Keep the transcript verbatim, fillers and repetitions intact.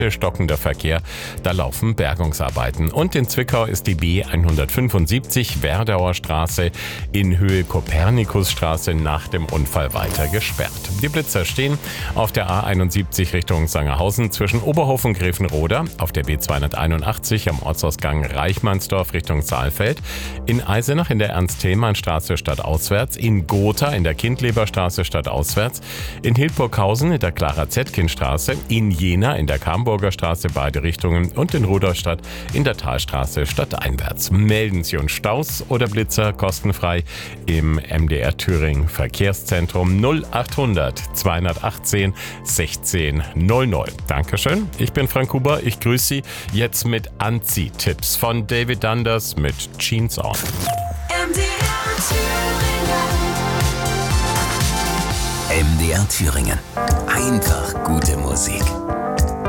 stockender Verkehr, da laufen Bergungsarbeiten. Und in Zwickau ist die B hundertfünfundsiebzig Werdauer Straße in Höhe Kopernikusstraße nach dem Unfall weiter gesperrt. Die Blitzer stehen auf der A einundsiebzig Richtung Sangerhausen zwischen Oberhof und Grevenroda, auf der B zweihunderteinundachtzig am Ortsausgang Reichmannsdorf Richtung Saalfeld, in Eisenach in der Ernst-Thälmann-Straße stadtauswärts, in Gotha in der Kindleberstraße stadtauswärts, in Hildburghausen in der Clara-Zetkin-Straße, in Jena in der Kamburger Straße beide Richtungen und in Rudolstadt in der Talstraße stadteinwärts. Melden Sie uns Staus oder Blitzer kostenfrei im M D R Thüringen Verkehrszentrum null achthundert zweihundertachtzehn sechzehn null null. Dankeschön, ich bin Frank Huber, ich grüße Sie jetzt mit Anzieh-Tipps von David Dundas mit Jeans On. M D R Thüringen. M D R Thüringen. Einfach gute Musik.